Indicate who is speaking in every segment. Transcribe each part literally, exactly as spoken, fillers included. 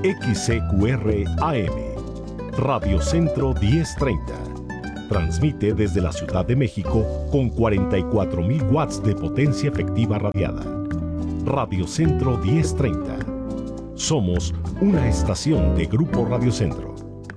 Speaker 1: X C Q R A M, Radio Centro diez treinta. Transmite desde la Ciudad de México con cuarenta y cuatro mil watts de potencia efectiva radiada. Radio Centro diez treinta. Somos una estación de Grupo Radio Centro.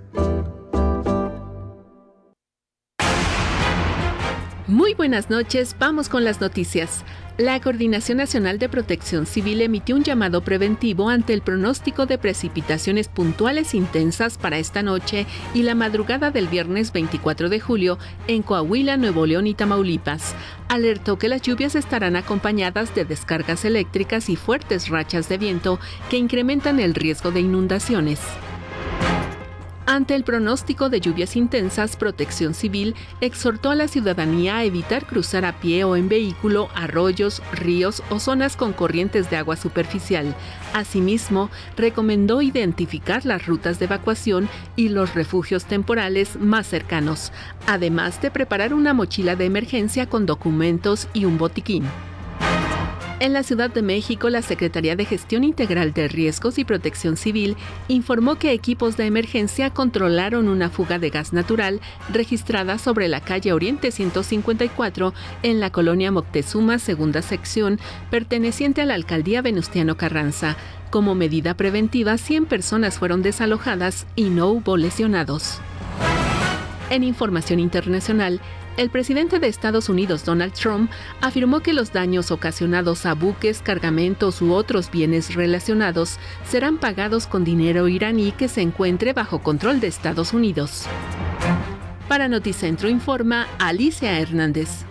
Speaker 2: Muy buenas noches, vamos con las noticias. La Coordinación Nacional de Protección Civil emitió un llamado preventivo ante el pronóstico de precipitaciones puntuales intensas para esta noche y la madrugada del viernes veinticuatro de julio en Coahuila, Nuevo León y Tamaulipas. Alertó que las lluvias estarán acompañadas de descargas eléctricas y fuertes rachas de viento que incrementan el riesgo de inundaciones. Ante el pronóstico de lluvias intensas, Protección Civil exhortó a la ciudadanía a evitar cruzar a pie o en vehículo arroyos, ríos o zonas con corrientes de agua superficial. Asimismo, recomendó identificar las rutas de evacuación y los refugios temporales más cercanos, además de preparar una mochila de emergencia con documentos y un botiquín. En la Ciudad de México, la Secretaría de Gestión Integral de Riesgos y Protección Civil informó que equipos de emergencia controlaron una fuga de gas natural registrada sobre la calle Oriente ciento cincuenta y cuatro en la colonia Moctezuma, segunda sección, perteneciente a la alcaldía Venustiano Carranza. Como medida preventiva, cien personas fueron desalojadas y no hubo lesionados. En información internacional, el presidente de Estados Unidos, Donald Trump, afirmó que los daños ocasionados a buques, cargamentos u otros bienes relacionados serán pagados con dinero iraní que se encuentre bajo control de Estados Unidos. Para Noticentro informa Alicia Hernández.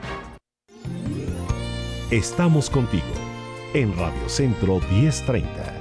Speaker 1: Estamos contigo en Radio Centro diez treinta.